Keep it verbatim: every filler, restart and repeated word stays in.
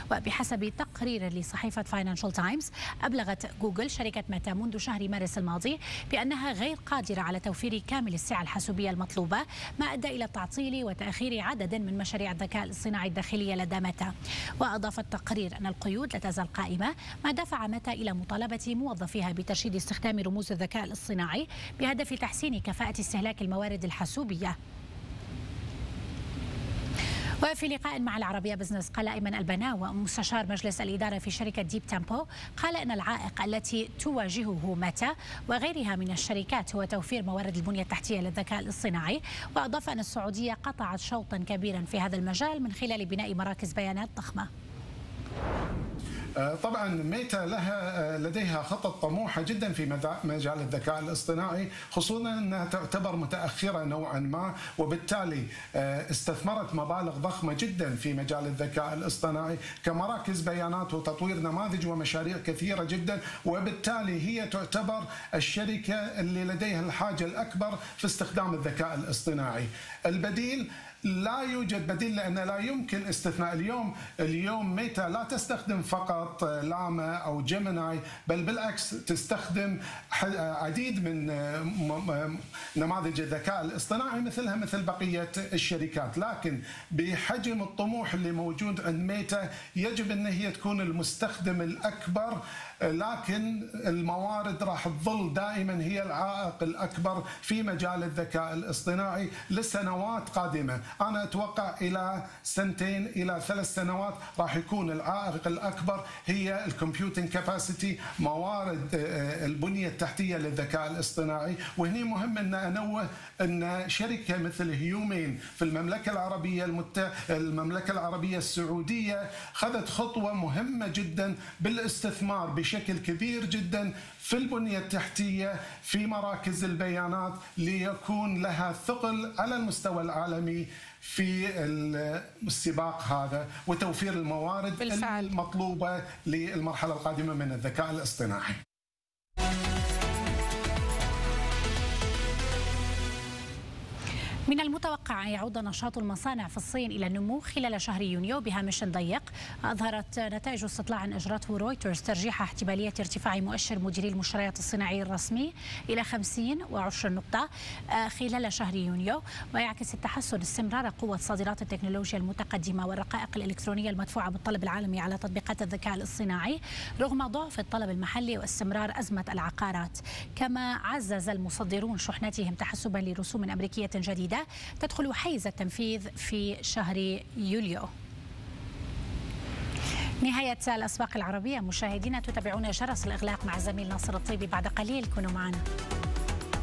وبحسب تقرير لصحيفة فاينانشال تايمز أبلغت جوجل شركة ميتا منذ شهر مارس الماضي بأنها غير قادرة على توفير كامل السعة الحاسوبية المطلوبة، ما أدى إلى تعطيل وتأخير عدد من مشاريع الذكاء الاصطناعي الداخلية لدى ميتا. وأضاف التقرير أن القيود لا تزال قائمة، ما دفع ميتا إلى مطالبة موظفيها بترشيد استخدام رموز الذكاء الاصطناعي بهدف تحسين كفاءة استهلاك الموارد الحاسوبية. وفي لقاء مع العربية بزنس قال أيمن البناوي مستشار مجلس الإدارة في شركة ديب تيمبو، قال أن العائق التي تواجهه ميتا وغيرها من الشركات هو توفير موارد البنية التحتية للذكاء الاصطناعي. وأضاف أن السعودية قطعت شوطا كبيرا في هذا المجال من خلال بناء مراكز بيانات ضخمة. طبعا ميتا لها لديها خطط طموحة جدا في مجال الذكاء الاصطناعي، خصوصا أنها تعتبر متأخرة نوعا ما، وبالتالي استثمرت مبالغ ضخمة جدا في مجال الذكاء الاصطناعي كمراكز بيانات وتطوير نماذج ومشاريع كثيرة جدا، وبالتالي هي تعتبر الشركة اللي لديها الحاجة الأكبر في استخدام الذكاء الاصطناعي. البديل لا يوجد بديل، لأن لا يمكن استثناء. اليوم اليوم ميتا لا تستخدم فقط لاما أو جيميناي، بل بالعكس تستخدم عديد من نماذج الذكاء الاصطناعي مثلها مثل بقية الشركات. لكن بحجم الطموح اللي موجود عند ميتا يجب أن هي تكون المستخدم الأكبر، لكن الموارد راح تظل دائما هي العائق الأكبر في مجال الذكاء الاصطناعي لسنوات قادمة. أنا أتوقع إلى سنتين إلى ثلاث سنوات راح يكون العائق الأكبر هي الكمبيوتنج كاباسيتي، موارد البنية التحتية للذكاء الاصطناعي. وهني مهم أن أنوه أن شركة مثل هيومين في المملكة العربية المت... المملكة العربية السعودية خذت خطوة مهمة جدا بالاستثمار بشكل كبير جدا في البنية التحتية في مراكز البيانات، ليكون لها ثقل على المستوى العالمي في السباق هذا وتوفير الموارد بالفعل المطلوبة للمرحلة القادمة من الذكاء الاصطناعي. من المتوقع أن يعود نشاط المصانع في الصين إلى النمو خلال شهر يونيو بهامش ضيق. أظهرت نتائج استطلاع أجرته رويترز ترجيح احتمالية ارتفاع مؤشر مديري المشتريات الصناعي الرسمي إلى خمسين وعشرة نقطة خلال شهر يونيو، ويعكس التحسن استمرار قوة صادرات التكنولوجيا المتقدمة والرقائق الإلكترونية المدفوعة بالطلب العالمي على تطبيقات الذكاء الاصطناعي رغم ضعف الطلب المحلي واستمرار أزمة العقارات. كما عزز المصدرون شحنتهم تحسبا لرسوم أمريكية جديدة تدخل حيز التنفيذ في شهر يوليو. نهاية الأسواق العربية مشاهدينا، تتابعون جرس الإغلاق مع زميل ناصر الطيبي بعد قليل، كونوا معنا.